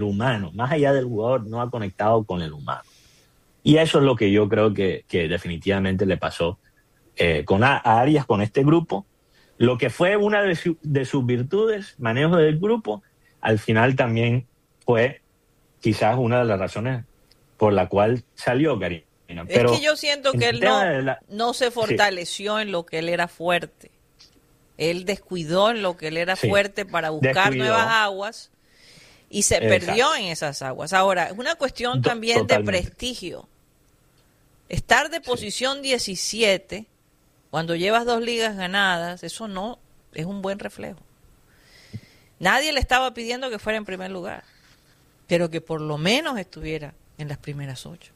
humano, más allá del jugador, no ha conectado con el humano. Y eso es lo que yo creo que definitivamente le pasó con a Arias, con este grupo. Lo que fue una de sus virtudes, manejo del grupo, al final también fue quizás una de las razones por la cual salió Karina. Es que yo siento que él no se fortaleció sí. en lo que él era fuerte. Él descuidó en lo que él era fuerte para buscar nuevas aguas y se perdió en esas aguas. Ahora, es una cuestión también de prestigio. Estar de posición 17 cuando llevas 2 ligas ganadas, eso no es un buen reflejo. Nadie le estaba pidiendo que fuera en primer lugar, pero que por lo menos estuviera en las primeras 8.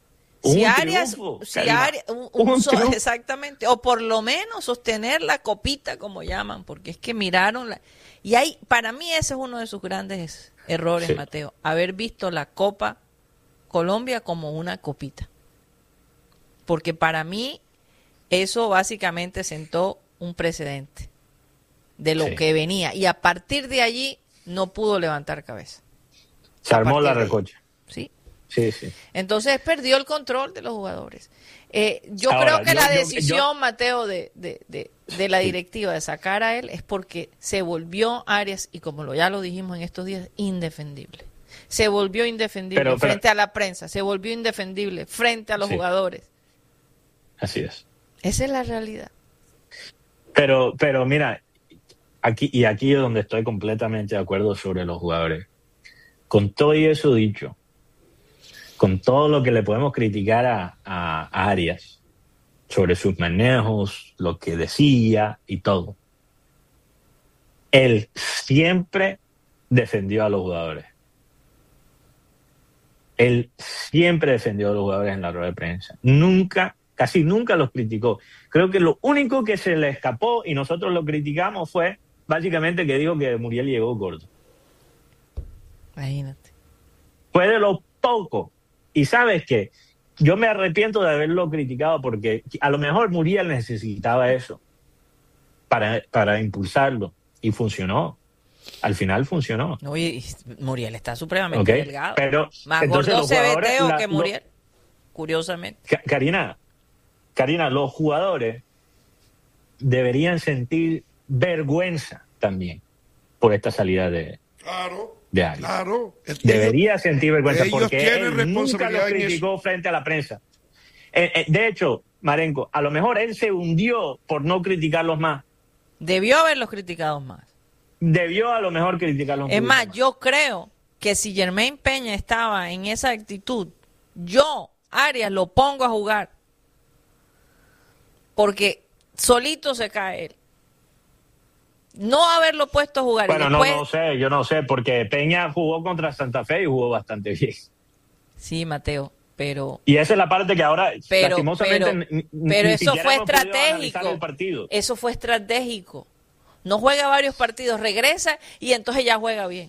Exactamente, o por lo menos sostener la copita, como llaman, porque es que miraron y ahí, para mí ese es uno de sus grandes errores, Mateo, haber visto la Copa Colombia como una copita, porque para mí eso básicamente sentó un precedente de lo que venía, y a partir de allí no pudo levantar cabeza. Se armó la recocha. Sí. Sí, sí. Entonces perdió el control de los jugadores. Yo creo que la decisión, Mateo, de la directiva de sacar a él es porque se volvió Arias, y como ya lo dijimos en estos días, indefendible. Se volvió indefendible frente a la prensa, se volvió indefendible frente a los jugadores. Así es. Esa es la realidad. Pero mira, aquí es donde estoy completamente de acuerdo sobre los jugadores. Con todo y eso dicho, con todo lo que le podemos criticar a Arias sobre sus manejos, lo que decía y todo, él siempre defendió a los jugadores. Él siempre defendió a los jugadores en la rueda de prensa. Casi nunca los criticó. Creo que lo único que se le escapó y nosotros lo criticamos fue básicamente que dijo que Muriel llegó corto. Imagínate. Fue de lo poco. Y ¿sabes qué? Yo me arrepiento de haberlo criticado porque a lo mejor Muriel necesitaba eso para impulsarlo y funcionó. Al final funcionó. Oye, Muriel está supremamente delgado. Pero más gordo se ve Teo que Muriel, curiosamente. Karina, los jugadores deberían sentir vergüenza también por esta salida de Arias. Claro. Debería sentir vergüenza porque él nunca lo criticó frente a la prensa. De hecho, Marenco, a lo mejor él se hundió por no criticarlos más. Debió haberlos criticado más. Debió a lo mejor criticarlos más. Es más, yo creo que si Jermaine Peña estaba en esa actitud, yo, Arias, lo pongo a jugar. Porque solito se cae él. No haberlo puesto a jugar. Bueno, y después... yo no sé, porque Peña jugó contra Santa Fe y jugó bastante bien. Sí, Mateo, pero... Y esa es la parte que ahora, lastimosamente, pero eso fue estratégico. Eso fue estratégico. No juega varios partidos, regresa y entonces ya juega bien.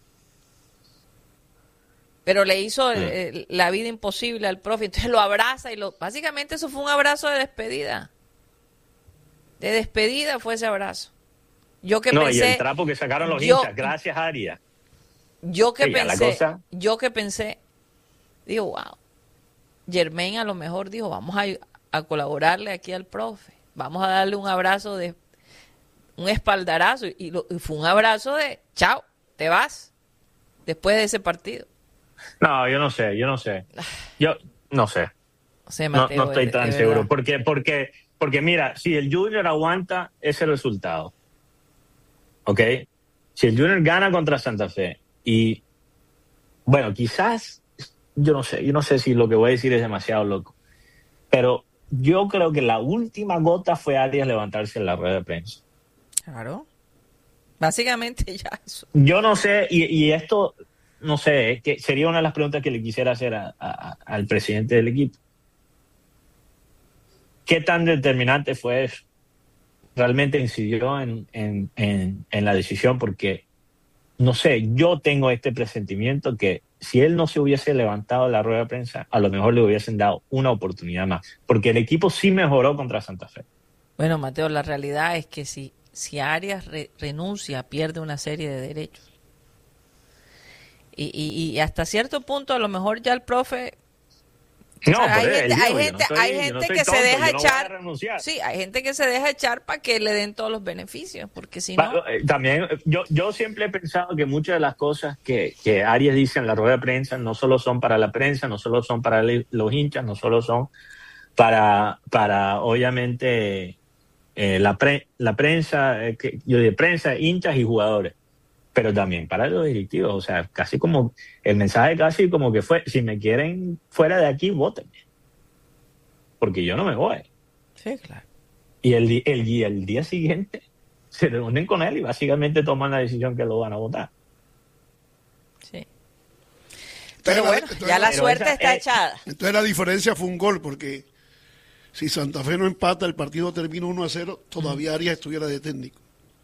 Pero le hizo la vida imposible al profe, entonces lo abraza básicamente eso fue un abrazo de despedida. De despedida fue ese abrazo. Yo que pensé, y el trapo que sacaron los hinchas, gracias Arias. Yo que pensé, digo, wow, Jermaine a lo mejor dijo, vamos a colaborarle aquí al profe, vamos a darle un abrazo un espaldarazo, y fue un abrazo de, chao, te vas, después de ese partido. No, yo no sé. Yo no sé. Mateo, no estoy tan seguro. Porque mira, si el Junior aguanta ese resultado, ¿ok? Si el Junior gana contra Santa Fe y, bueno, quizás, yo no sé si lo que voy a decir es demasiado loco, pero yo creo que la última gota fue Arias levantarse en la rueda de prensa. Claro. Básicamente ya eso. Yo no sé, y esto... No sé, que sería una de las preguntas que le quisiera hacer al presidente del equipo. ¿Qué tan determinante fue eso? ¿Realmente incidió en la decisión? Porque, no sé, yo tengo este presentimiento que si él no se hubiese levantado de la rueda de prensa, a lo mejor le hubiesen dado una oportunidad más. Porque el equipo sí mejoró contra Santa Fe. Bueno, Mateo, la realidad es que si Arias renuncia, pierde una serie de derechos. Y hasta cierto punto a lo mejor ya el profe... No, hay gente que se deja echar. Sí, hay gente que se deja echar para que le den todos los beneficios, porque si no... También, yo siempre he pensado que muchas de las cosas que Arias dice en la rueda de prensa no solo son para la prensa, no solo son para los hinchas, no solo son para obviamente, la prensa, prensa, hinchas y jugadores, pero también para los directivos. O sea, casi como el mensaje casi como que fue: si me quieren fuera de aquí, vótenme, porque yo no me voy. Sí, claro. Y el día siguiente se reúnen con él y básicamente toman la decisión que lo van a votar. Sí. Pero bueno, ya la suerte está echada. Entonces la diferencia fue un gol, porque si Santa Fe no empata, el partido termina 1-0, todavía Arias estuviera de técnico.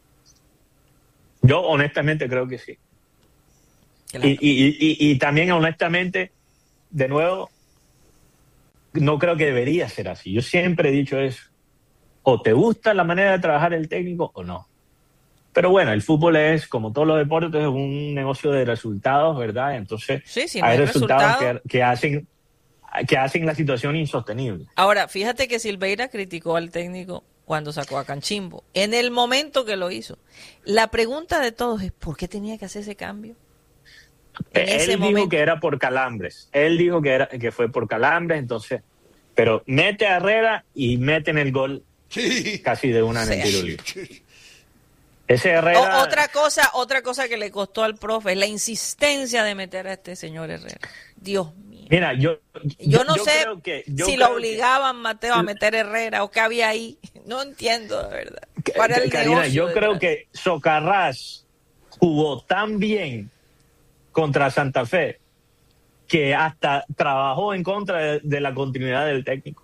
Yo honestamente creo que sí. Claro. Y también honestamente, de nuevo, no creo que debería ser así. Yo siempre he dicho eso: o te gusta la manera de trabajar el técnico o no. Pero bueno, el fútbol es, como todos los deportes, un negocio de resultados, ¿verdad? Entonces sí, no hay resultados que hacen la situación insostenible. Ahora, fíjate que Silveira criticó al técnico cuando sacó a Canchimbo, en el momento que lo hizo. La pregunta de todos es: ¿por qué tenía que hacer ese cambio? Él dijo que era por calambres. Él dijo que fue por calambres, entonces, pero mete a Herrera y meten el gol casi de una en el tiro libre. Ese Herrera... Otra cosa que le costó al profe es la insistencia de meter a este señor Herrera. Dios mío. Mira, yo no sé si lo obligaban, Mateo, a meter Herrera o qué había ahí. No entiendo, de verdad. Karina, yo creo que Socarrás jugó tan bien contra Santa Fe que hasta trabajó en contra de la continuidad del técnico.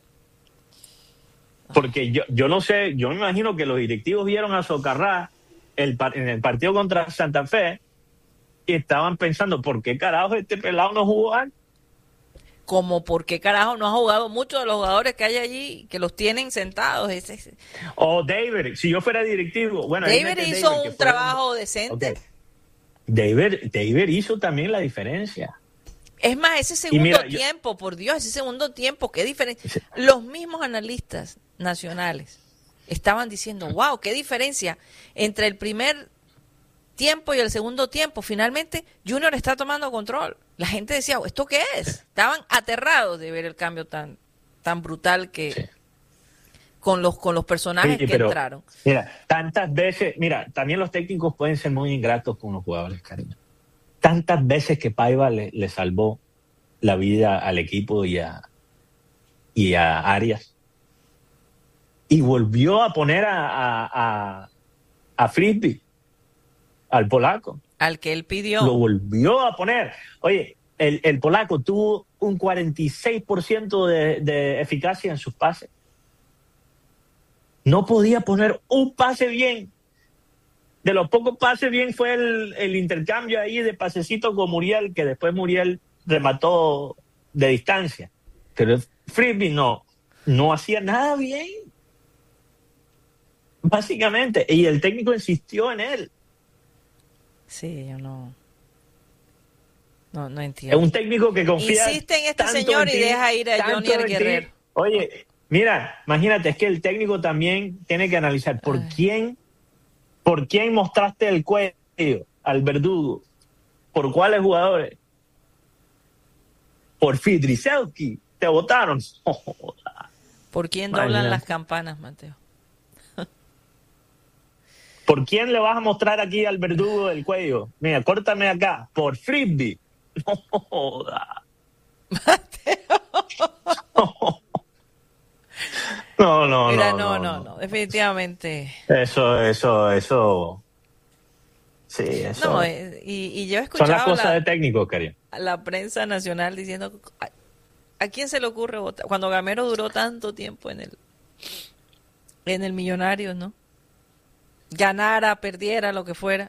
Porque yo no sé, yo me imagino que los directivos vieron a Socarrás en el partido contra Santa Fe y estaban pensando: ¿por qué carajo este pelado no jugó antes? Como por qué carajo no ha jugado muchos de los jugadores que hay allí, que los tienen sentados. O David, si yo fuera directivo, bueno, David hizo un trabajo decente. Okay. David hizo también la diferencia. Es más, ese segundo tiempo, por Dios, ese segundo tiempo, qué diferencia. Sí. Los mismos analistas nacionales estaban diciendo: wow, qué diferencia entre el primer tiempo y el segundo tiempo. Finalmente Junior está tomando control. La gente decía: ¿esto qué es? Estaban aterrados de ver el cambio tan brutal que con los personajes que entraron. Mira, tantas veces, también los técnicos pueden ser muy ingratos con los jugadores, cariño. Tantas veces que Paiva le salvó la vida al equipo y a Arias. Y volvió a poner a Frisbee, al polaco. Al que él pidió. Lo volvió a poner. Oye, el polaco tuvo un 46% de eficacia en sus pases. No podía poner un pase bien. De los pocos pases bien fue el intercambio ahí de pasecito con Muriel, que después Muriel remató de distancia. Pero Frisbee no hacía nada bien. Básicamente. Y el técnico insistió en él. Sí, yo no entiendo. Es un técnico que confía. Insiste en este señor y deja ir a Johnny el Guerrero. Oye, mira, imagínate, es que el técnico también tiene que analizar por quién mostraste el cuello al verdugo, por cuáles jugadores. Por Fidriselski, te votaron. ¿Por quién doblan las campanas, Mateo? ¿Por quién le vas a mostrar aquí al verdugo el cuello? Mira, córtame acá. Por Frisbee. No joda. Mateo. No. Mira, no. Definitivamente. Eso. Sí, eso. No, y yo he escuchado. Son las cosas de técnicos, cariño. La prensa nacional diciendo: ¿a quién se le ocurre votar? Cuando Gamero duró tanto tiempo en el Millonarios, ¿no? Ganara, perdiera, lo que fuera,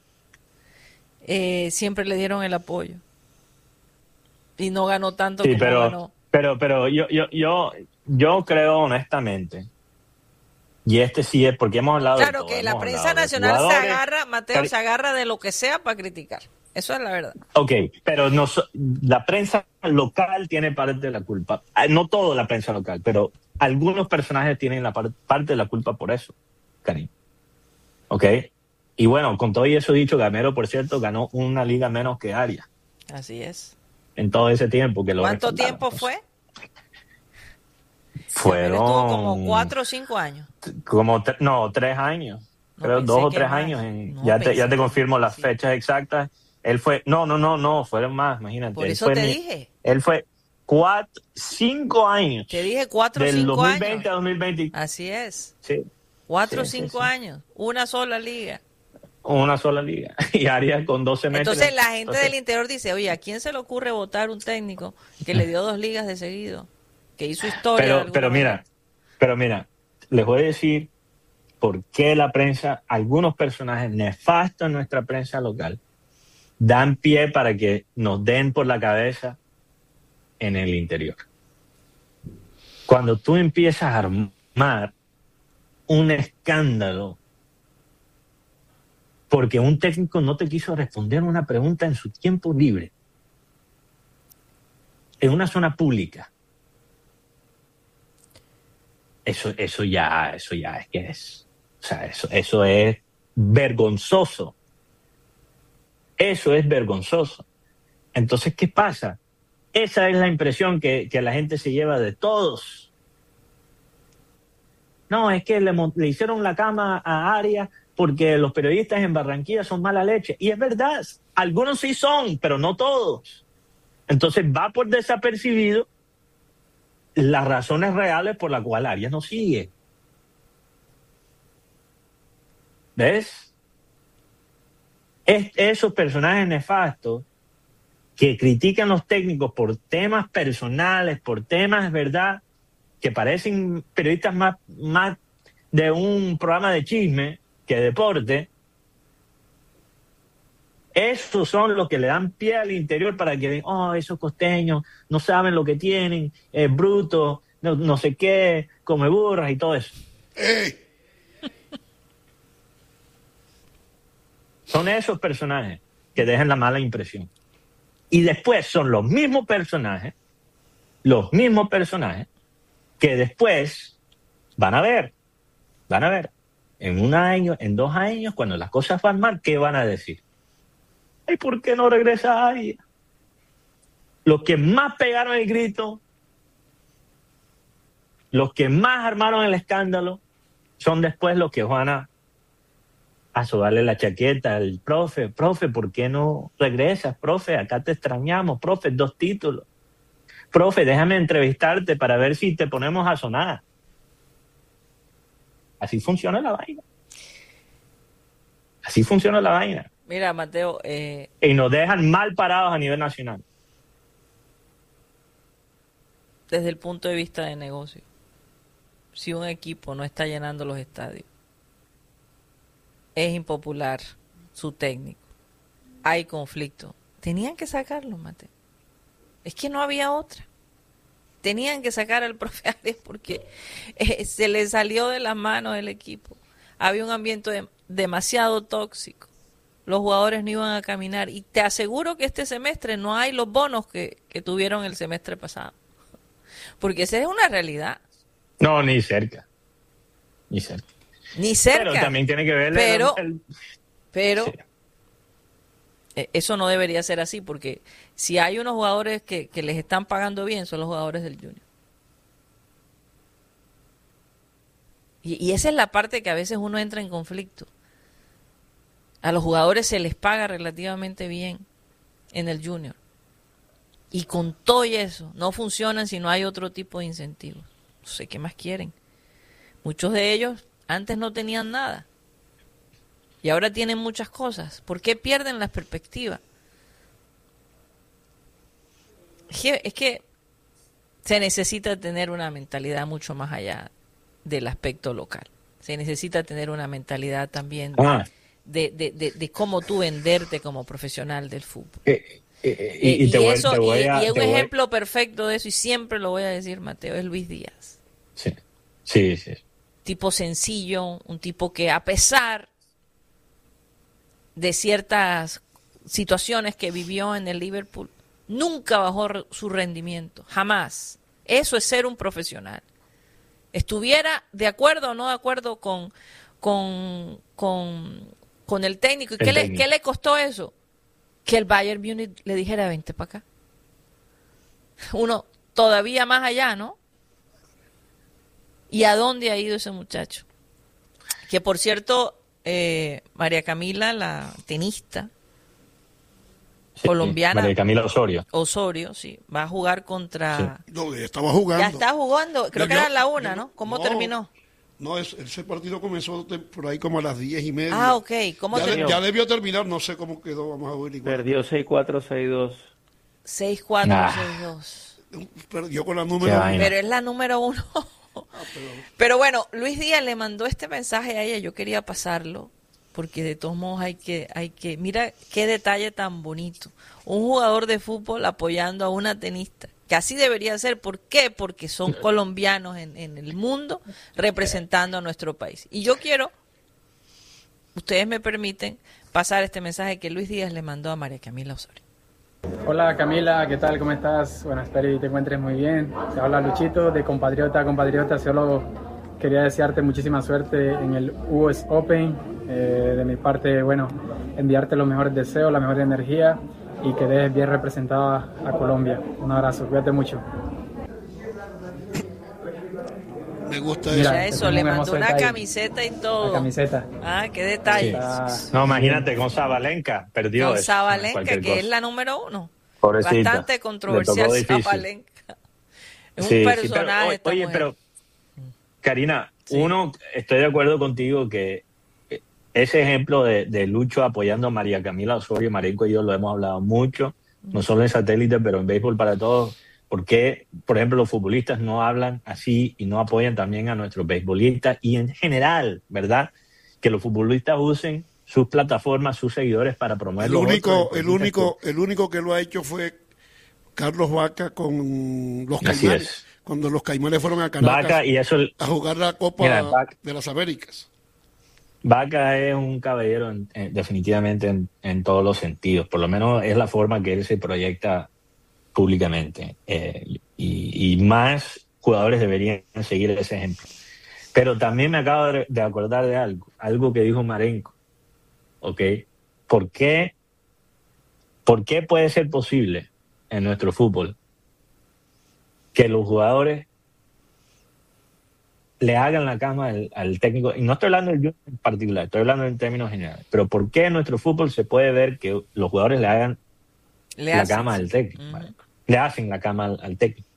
siempre le dieron el apoyo y no ganó tanto como ganó. Pero yo creo honestamente Y sí es porque hemos hablado de todo. Claro que la prensa nacional se agarra, Mateo, se agarra de lo que sea para criticar. Eso es la verdad. Ok, pero la prensa local tiene parte de la culpa. No toda la prensa local, pero algunos personajes tienen la parte de la culpa por eso, Karim. Ok. Y bueno, con todo eso dicho, Gamero, por cierto, ganó una liga menos que Arias. Así es. En todo ese tiempo que lo ¿Cuánto tiempo fue? Fueron estuvo como 4 o 5 años. 3 años. Creo 2 o 3 años. Ya te confirmo las fechas exactas. Él fue, no, fueron más, imagínate. Por eso te dije. Él fue 5 años. Te dije 4 o 5 años. Del 2020 a 2020. Así es. Sí. 4 o 5 años. Una sola liga. Una sola liga. Y Arias con 12 meses. Entonces la gente del interior dice, oye, ¿a quién se le ocurre votar un técnico que le dio 2 ligas de seguido? Que hizo historia. Pero mira, les voy a decir por qué la prensa, algunos personajes nefastos en nuestra prensa local, dan pie para que nos den por la cabeza en el interior. Cuando tú empiezas a armar un escándalo porque un técnico no te quiso responder una pregunta en su tiempo libre, en una zona pública, eso ya es que es. O sea, eso es vergonzoso. Eso es vergonzoso. Entonces, ¿qué pasa? Esa es la impresión que la gente se lleva de todos. No, es que le hicieron la cama a Arias porque los periodistas en Barranquilla son mala leche. Y es verdad, algunos sí son, pero no todos. Entonces va por desapercibido las razones reales por las cuales Arias no sigue. ¿Ves? Esos personajes nefastos que critican a los técnicos por temas personales, por temas, ¿verdad?, que parecen periodistas más de un programa de chisme que de deporte, esos son los que le dan pie al interior para que digan, esos costeños no saben lo que tienen, es bruto, no sé qué, come burras y todo eso. ¡Ey! Son esos personajes que dejan la mala impresión. Y después son los mismos personajes que después van a ver, en 1 año, en 2 años, cuando las cosas van mal, ¿qué van a decir? ¿Y por qué no regresa Arias? Los que más pegaron el grito, los que más armaron el escándalo, son después los que van a sobarle la chaqueta al profe, ¿por qué no regresas? Profe, acá te extrañamos, profe, 2 títulos. Profe, déjame entrevistarte para ver si te ponemos a sonar. Así funciona la vaina. Mira, Mateo. Y nos dejan mal parados a nivel nacional. Desde el punto de vista de negocio, si un equipo no está llenando los estadios, es impopular su técnico, hay conflicto, tenían que sacarlo, Mateo. Es que no había otra. Tenían que sacar al profe Arias porque se le salió de las manos el equipo. Había un ambiente demasiado tóxico. Los jugadores no iban a caminar. Y te aseguro que este semestre no hay los bonos que tuvieron el semestre pasado. Porque esa es una realidad. No, ni cerca. Pero también tiene que ver pero sí. Eso no debería ser así, porque si hay unos jugadores que les están pagando bien, son los jugadores del Junior. Y esa es la parte que a veces uno entra en conflicto. A los jugadores se les paga relativamente bien en el Junior. Y con todo y eso, no funcionan si no hay otro tipo de incentivos. No sé qué más quieren. Muchos de ellos antes no tenían nada. Y ahora tienen muchas cosas. ¿Por qué pierden la perspectiva? Es que se necesita tener una mentalidad mucho más allá del aspecto local. Se necesita tener una mentalidad también de cómo tú venderte como profesional del fútbol. Y un ejemplo perfecto de eso, y siempre lo voy a decir, Mateo, es Luis Díaz. Sí. tipo sencillo, un tipo que a pesar de ciertas situaciones que vivió en el Liverpool, nunca bajó su rendimiento, jamás. Eso es ser un profesional. Estuviera de acuerdo o no de acuerdo con el técnico. ¿Y qué le costó eso? Que el Bayern Múnich le dijera, vente para acá. Uno todavía más allá, ¿no? ¿Y a dónde ha ido ese muchacho? Que por cierto, María Camila, la tenista colombiana. María Camila Osorio. Osorio, sí. Va a jugar contra... Sí. No, estaba jugando. Ya está jugando. Creo que era la 1, ¿no? ¿Cómo terminó? No, ese partido comenzó por ahí como a las 10:30. Ah, ok. ¿Cómo terminó? Ya debió terminar, no sé cómo quedó, vamos a ver. Perdió 6-4, 6-2. 6-4, 6-2. Perdió con la número 1. Pero es la número 1. Pero bueno, Luis Díaz le mandó este mensaje a ella, yo quería pasarlo, porque de todos modos hay que, mira qué detalle tan bonito. Un jugador de fútbol apoyando a una tenista, que así debería ser. ¿Por qué? Porque son colombianos en el mundo representando a nuestro país. Y yo quiero, ustedes me permiten, pasar este mensaje que Luis Díaz le mandó a María Camila Osorio. Hola Camila, ¿qué tal? ¿Cómo estás? Bueno, espero que te encuentres muy bien. Te habla Luchito de Compatriota a Compatriota. Solo quería desearte muchísima suerte en el US Open. De mi parte, bueno, enviarte los mejores deseos, la mejor energía y que dejes bien representada a Colombia. Un abrazo, cuídate mucho. Me gusta eso. Mira eso, le mandó una detalle. Camiseta y todo. La camiseta. Ah, qué detalle. Sí. No, imagínate, con Zabalenka perdió. Con Zabalenka, que es la número 1. Pobrecita. Bastante controversial Zabalenka. Es un personaje. Sí, pero Karina, estoy de acuerdo contigo que ese ejemplo de Lucho apoyando a María Camila Osorio, Marenco y yo lo hemos hablado mucho, no solo en Satélite, pero en Béisbol para Todos. ¿Por qué, por ejemplo, los futbolistas no hablan así y no apoyan también a nuestros beisbolistas? Y en general, ¿verdad? Que los futbolistas usen sus plataformas, sus seguidores para promover el único que lo ha hecho fue Carlos Vaca con los Caimanes. Cuando los Caimanes fueron a Caracas a jugar la Copa de las Américas. Vaca es un caballero definitivamente en todos los sentidos. Por lo menos es la forma que él se proyecta públicamente, y más jugadores deberían seguir ese ejemplo. Pero también me acabo de acordar de algo que dijo Marenco, ¿ok? ¿Por qué puede ser posible en nuestro fútbol que los jugadores le hagan la cama al técnico? Y no estoy hablando del Junior en particular, estoy hablando en términos generales, pero ¿por qué en nuestro fútbol se puede ver que los jugadores le hagan la cama al técnico? Uh-huh. Le hacen la cama al técnico.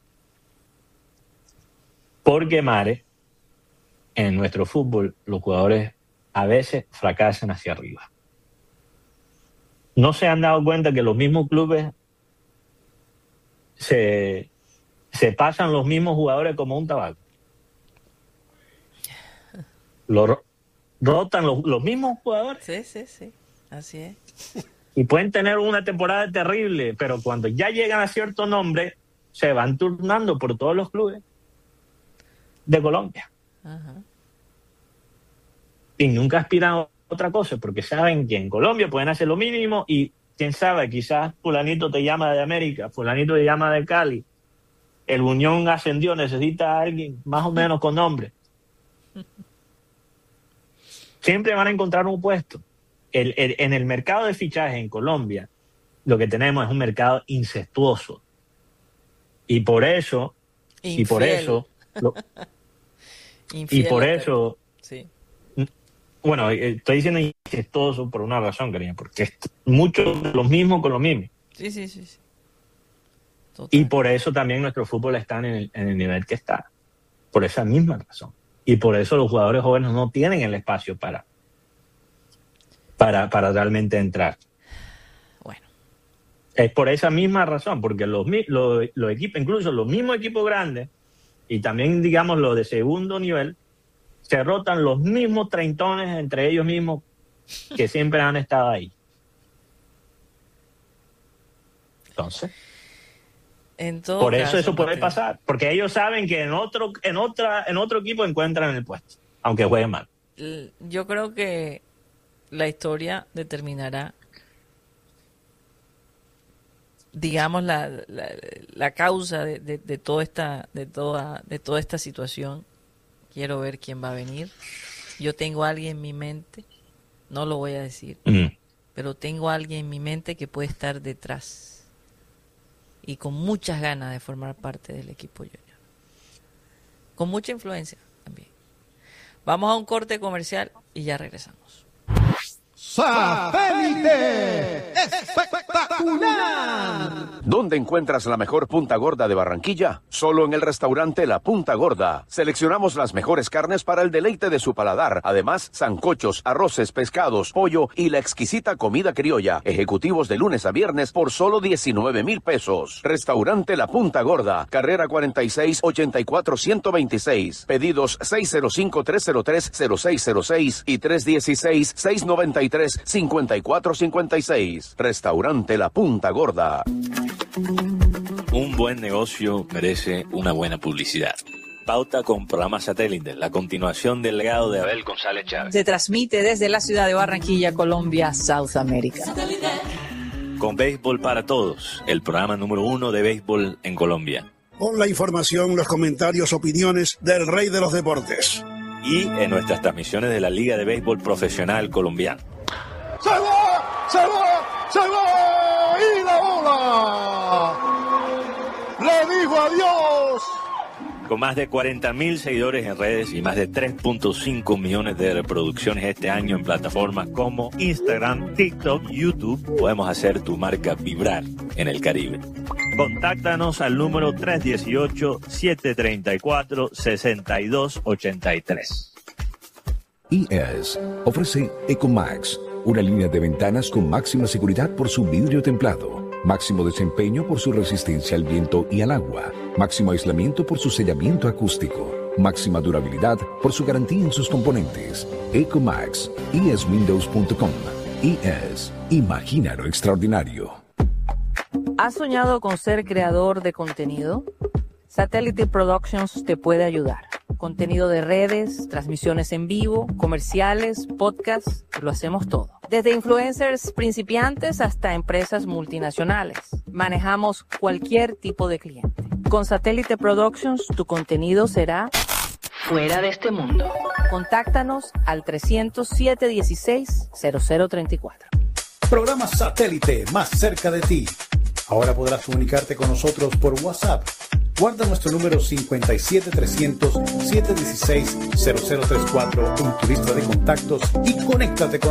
Porque, Mare, en nuestro fútbol los jugadores a veces fracasan hacia arriba. ¿No se han dado cuenta que los mismos clubes se pasan los mismos jugadores como un tabaco? Rotan los mismos jugadores. Sí, así es. Y pueden tener una temporada terrible, pero cuando ya llegan a cierto nombre, se van turnando por todos los clubes de Colombia. Uh-huh. Y nunca aspiran a otra cosa, porque saben que en Colombia pueden hacer lo mínimo y quién sabe, quizás fulanito te llama de América, fulanito te llama de Cali, el Unión ascendió, necesita a alguien más o menos con nombre. Siempre van a encontrar un puesto. En el mercado de fichajes en Colombia, lo que tenemos es un mercado incestuoso. Y por eso, sí. Bueno, estoy diciendo incestuoso por una razón, cariño, porque es mucho los mismos con los mismos. Sí. Total. Y por eso también nuestro fútbol está en el nivel que está. Por esa misma razón. Y por eso los jugadores jóvenes no tienen el espacio para realmente entrar. Bueno. Es por esa misma razón, porque los equipos, incluso los mismos equipos grandes, y también, digamos, los de segundo nivel, se rotan los mismos treintones entre ellos mismos que siempre han estado ahí. Entonces, por eso puede pasar, porque ellos saben que en otro equipo encuentran el puesto. aunque jueguen mal. Yo creo que la historia determinará, digamos, la causa de toda esta situación. Quiero ver quién va a venir. Yo tengo a alguien en mi mente, no lo voy a decir, pero tengo a alguien en mi mente que puede estar detrás y con muchas ganas de formar parte del equipo junior, con mucha influencia también. Vamos a un corte comercial y ya regresamos. ¡Satélite espectacular! ¿Dónde encuentras la mejor punta gorda de Barranquilla? Solo en el restaurante La Punta Gorda. Seleccionamos las mejores carnes para el deleite de su paladar. Además, sancochos, arroces, pescados, pollo y la exquisita comida criolla. Ejecutivos de lunes a viernes por solo 19,000 pesos. Restaurante La Punta Gorda. Carrera 46 84 126. Pedidos 605-303-0606 y 316-693-5456. Restaurante La Punta Gorda. Un buen negocio merece una buena publicidad. Pauta con programa Satélite, la continuación del legado de Abel González Chávez. Se transmite desde la ciudad de Barranquilla, Colombia, South America. Con Béisbol para Todos, el programa número 1 de béisbol en Colombia. Con la información, los comentarios, opiniones del rey de los deportes. Y en nuestras transmisiones de la Liga de Béisbol Profesional Colombiana. ¡Se va! ¡Se va! ¡Se va! ¡Y la bola! ¡Le dijo adiós! Con más de 40,000 seguidores en redes y más de 3.5 millones de reproducciones este año en plataformas como Instagram, TikTok, YouTube, podemos hacer tu marca vibrar en el Caribe. Contáctanos al número 318-734-6283. ES ofrece Ecomax, una línea de ventanas con máxima seguridad por su vidrio templado, máximo desempeño por su resistencia al viento y al agua, máximo aislamiento por su sellamiento acústico, máxima durabilidad por su garantía en sus componentes. Ecomax, eswindows.com. ES, imagina lo extraordinario. ¿Has soñado con ser creador de contenido? Satellite Productions te puede ayudar. Contenido de redes, transmisiones en vivo, comerciales, podcasts, lo hacemos todo. Desde influencers principiantes hasta empresas multinacionales. Manejamos cualquier tipo de cliente. Con Satellite Productions, tu contenido será fuera de este mundo. Contáctanos al 300-716-0034. Programa Satélite más cerca de ti. Ahora podrás comunicarte con nosotros por WhatsApp. Guarda nuestro número 57300-716-0034 en tu lista de contactos y conéctate con